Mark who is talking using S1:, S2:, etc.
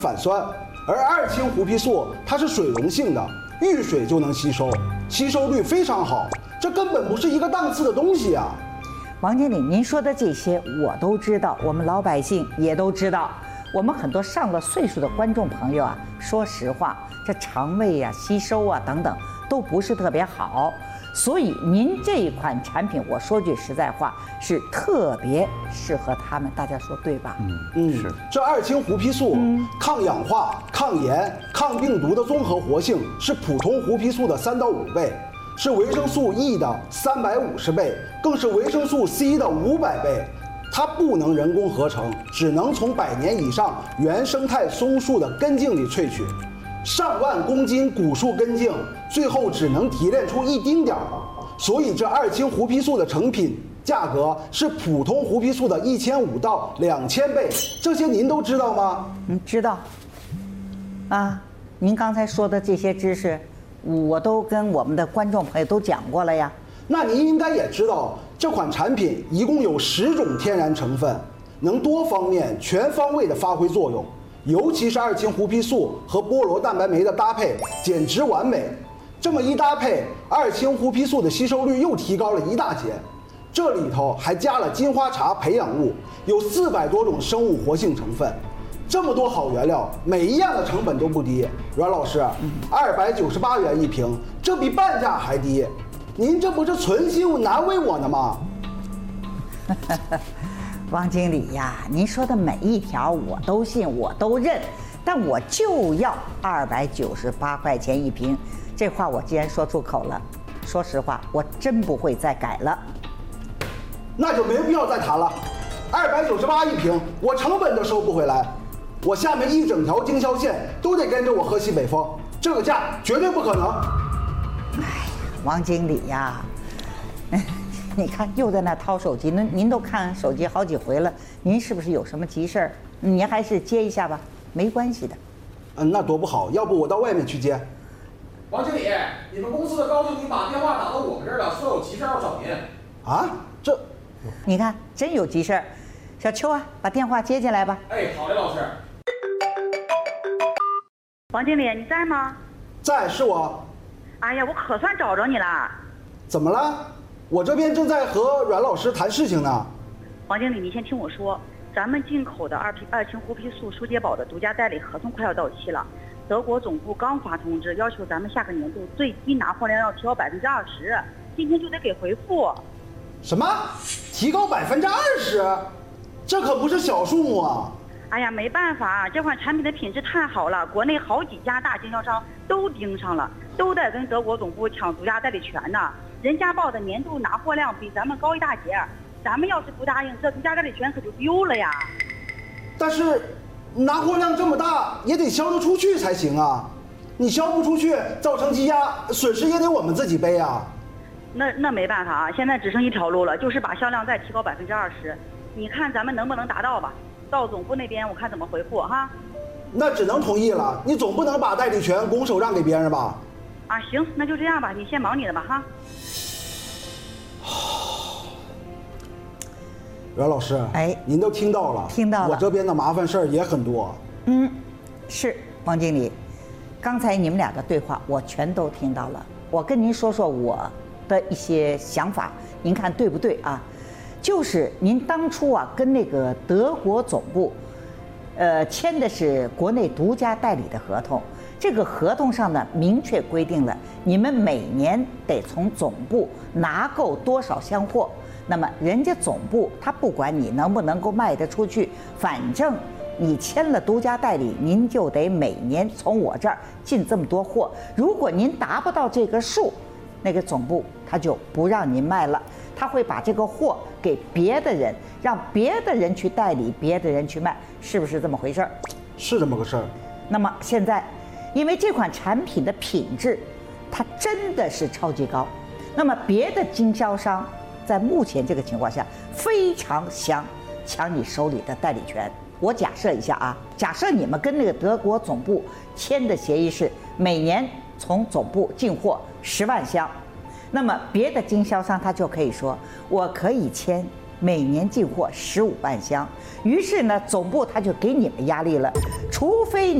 S1: 反酸，而二氢胡皮素它是水溶性的，遇水就能吸收，吸收率非常好，这根本不是一个档次的东西啊！
S2: 王经理，您说的这些我都知道，我们老百姓也都知道。我们很多上了岁数的观众朋友啊，说实话，这肠胃啊、吸收啊等等都不是特别好，所以您这一款产品，我说句实在话，是特别适合他们，大家说对吧？
S1: 是。这二氢胡皮素抗氧化、抗炎、抗病毒的综合活性是普通胡皮素的3到5倍，是维生素 E 的350倍，更是维生素 C 的500倍。它不能人工合成，只能从100年以上原生态松树的根茎里萃取。上万公斤古树根茎，最后只能提炼出1丁点儿。所以这二氢胡皮素的成品价格是普通胡皮素的1500到2000倍。这些您都知道吗？
S2: 知道。啊，您刚才说的这些知识，我都跟我们的观众朋友都讲过了呀。
S1: 那您应该也知道，这款产品一共有10种天然成分，能多方面、全方位的发挥作用。尤其是二氢胡皮素和菠萝蛋白酶的搭配，简直完美。这么一搭配，二氢胡皮素的吸收率又提高了一大截。这里头还加了金花茶培养物，有400多种生物活性成分。这么多好原料，每一样的成本都不低。阮老师，298元一瓶，这比半价还低。您这不是存心难为我呢吗？
S2: 王经理呀，您说的每一条我都信，我都认，但我就要298块钱一瓶。这话我既然说出口了，说实话，我真不会再改了。
S1: 那就没必要再谈了。298一瓶，我成本都收不回来。我下面一整条经销线都得跟着我喝西北风，这个价绝对不可能。
S2: 王经理呀，你看又在那掏手机，您都看手机好几回了，您是不是有什么急事儿？您还是接一下吧，没关系的。
S1: 那多不好，要不我到外面去接。
S3: 王经理，你们公司的高经理把电话打到我们这儿了，说有急事要找您。
S1: 啊，这，
S2: 你看真有急事儿。小邱啊，把电话接进来吧。
S3: 哎，好嘞，老师。
S4: 王经理，你在吗？
S1: 在，是我。
S4: 哎呀，我可算找着你了。
S1: 怎么了？我这边正在和阮老师谈事情呢。
S4: 王经理，你先听我说，咱们进口的二氢胡皮素舒洁宝的独家代理合同快要到期了，德国总部刚发通知，要求咱们下个年度最低拿货量要提高20%，今天就得给回复。
S1: 什么？提高20%？这可不是小数目啊！
S4: 哎呀，没办法，这款产品的品质太好了，国内好几家大经销商都盯上了，都在跟德国总部抢独家代理权呢。人家报的年度拿货量比咱们高一大截，咱们要是不答应，这独家代理权可就丢了呀。
S1: 但是拿货量这么大，也得销得出去才行啊！你销不出去，造成积压，损失也得我们自己背啊。
S4: 那没办法啊，现在只剩一条路了，就是把销量再提高20%。你看咱们能不能达到吧？到总部那边我看怎么回复哈。
S1: 那只能同意了，你总不能把代理权拱手让给别人吧？
S4: 啊，行，那就这样吧，你先忙你的吧哈。
S1: 阮老师，
S2: 哎，
S1: 您都听到了，
S2: 听到了，
S1: 我这边的麻烦事儿也很多。
S2: 是王经理，刚才你们俩的对话我全都听到了。我跟您说说我的一些想法，您看对不对啊？就是您当初啊跟那个德国总部，签的是国内独家代理的合同。这个合同上呢明确规定了，你们每年得从总部拿够多少箱货。那么人家总部他不管你能不能够卖得出去，反正你签了独家代理，您就得每年从我这儿进这么多货。如果您达不到这个数，那个总部他就不让您卖了，他会把这个货给别的人，让别的人去代理，别的人去卖，是不是这么回事儿？
S1: 是这么个事儿。
S2: 那么现在，因为这款产品的品质，它真的是超级高，那么别的经销商在目前这个情况下，非常想抢你手里的代理权。我假设一下啊，假设你们跟那个德国总部签的协议是每年从总部进货10万箱，那么别的经销商他就可以说，我可以签每年进货15万箱。于是呢，总部他就给你们压力了，除非